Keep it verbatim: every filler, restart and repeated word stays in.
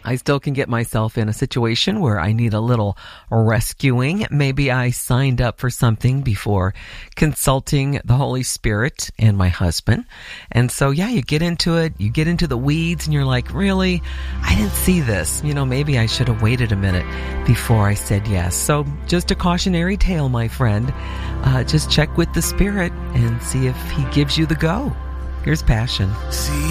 I still can get myself in a situation where I need a little rescuing. Maybe I signed up for something before consulting the Holy Spirit and my husband. And so, yeah, you get into it, you get into the weeds, and you're like, really? I didn't see this. You know, maybe I should have waited a minute before I said yes. So just a cautionary tale, my friend. Uh, just check with the Spirit and see if He gives you the go. Here's Passion. See